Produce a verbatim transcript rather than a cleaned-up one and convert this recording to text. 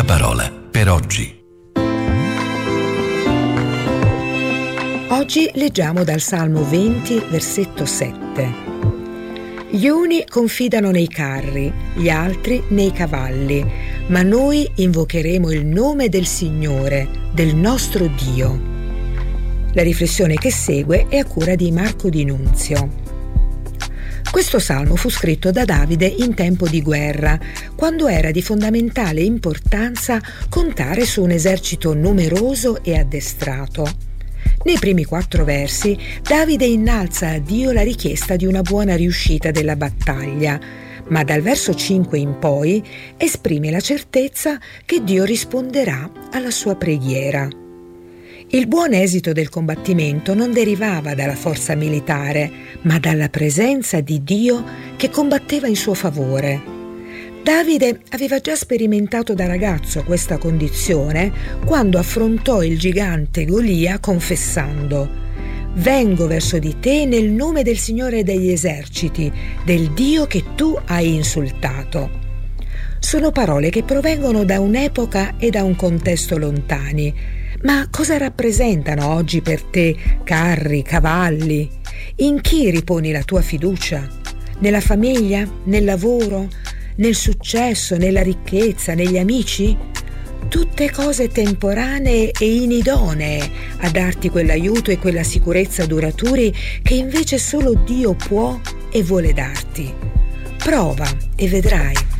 parola per oggi. Oggi leggiamo dal Salmo venti, versetto sette. Gli uni confidano nei carri, gli altri nei cavalli, ma noi invocheremo il nome del Signore, del nostro Dio. La riflessione che segue è a cura di Marco Di Nunzio. Questo salmo fu scritto da Davide in tempo di guerra, quando era di fondamentale importanza contare su un esercito numeroso e addestrato. Nei primi quattro versi, Davide innalza a Dio la richiesta di una buona riuscita della battaglia, ma dal verso cinque in poi esprime la certezza che Dio risponderà alla sua preghiera. Il buon esito del combattimento non derivava dalla forza militare, ma dalla presenza di Dio che combatteva in suo favore. Davide aveva già sperimentato da ragazzo questa condizione quando affrontò il gigante Golia confessando: «Vengo verso di te nel nome del Signore degli eserciti, del Dio che tu hai insultato». Sono parole che provengono da un'epoca e da un contesto lontani. Ma cosa rappresentano oggi per te carri, cavalli? In chi riponi la tua fiducia? Nella famiglia? Nel lavoro? Nel successo? Nella ricchezza? Negli amici? Tutte cose temporanee e inidonee a darti quell'aiuto e quella sicurezza duraturi che invece solo Dio può e vuole darti. Prova e vedrai.